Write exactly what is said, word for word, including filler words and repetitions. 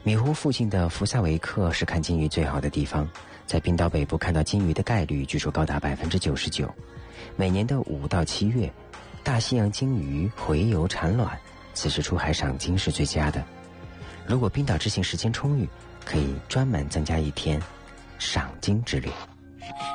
米湖附近的福萨维克是看金鱼最好的地方，在冰岛北部看到金鱼的概率据说高达百分之九十九。每年的五到七月，大西洋金鱼洄游产卵，此时出海赏金是最佳的。如果冰岛之行时间充裕，可以专门增加一天赏金之旅。